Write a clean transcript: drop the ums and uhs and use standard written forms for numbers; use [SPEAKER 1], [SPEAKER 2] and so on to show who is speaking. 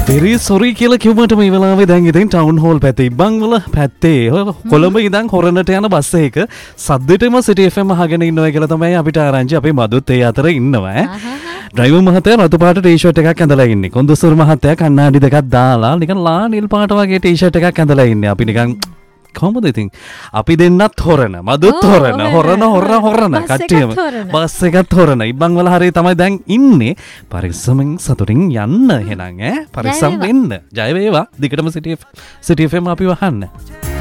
[SPEAKER 1] very sorry කියලා කිව්වට මේ වෙලාවේ දැන් ඉතින් ටවුන් හෝල් පැත්තේ ඉබ්බන්වල පැත්තේ කොළඹ ඉඳන් හොරණට යන බස් එක සද්දෙටම සිටි FM අහගෙන ඉන්නවා කියලා තමයි අපිට ආරංචි. අපේ මදුත් ඒ අතර ඉන්නවා ඩ්‍රයිවර් මහත්තයා රතු පාට ටී-ෂර්ට් එකක් ඇඳලා ඉන්නේ. කොන්දොස්තර මහත්තයා කණ්ණාඩි දෙකක් දාලා නිකන් ලා නිල් පාට වගේ ටී-ෂර්ට් එකක් ඇඳලා ඉන්නේ. අපි නිකන් කොහොමද ඉතින් අපි දෙන්නත් හොරන මදුත් හොරන කට්ටියම බස් එකත් හොරන ඉබ්බන් වල හරිය තමයි දැන් ඉන්නේ. පරිස්සමෙන් සතුටින් යන්න එහෙනම් පරිස්සම් වෙන්න. ජය වේවා. දිගටම සිටි FM අපි වහන්න.